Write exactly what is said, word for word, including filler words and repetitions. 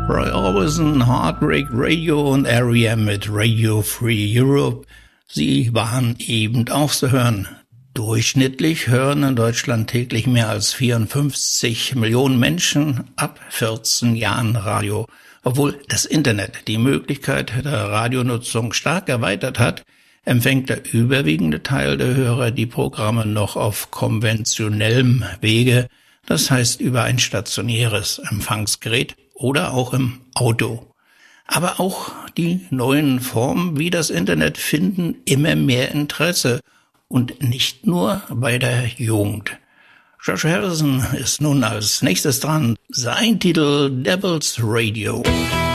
Roy Orbison, Heartbreak Radio und R E M mit Radio Free Europe. Sie waren eben aufzuhören. Durchschnittlich hören in Deutschland täglich mehr als vierundfünfzig Millionen Menschen ab vierzehn Jahren Radio. Obwohl das Internet die Möglichkeit der Radionutzung stark erweitert hat, empfängt der überwiegende Teil der Hörer die Programme noch auf konventionellem Wege, das heißt über ein stationäres Empfangsgerät oder auch im Auto. Aber auch die neuen Formen wie das Internet finden immer mehr Interesse und nicht nur bei der Jugend. George Harrison ist nun als nächstes dran. Sein Titel Devil's Radio.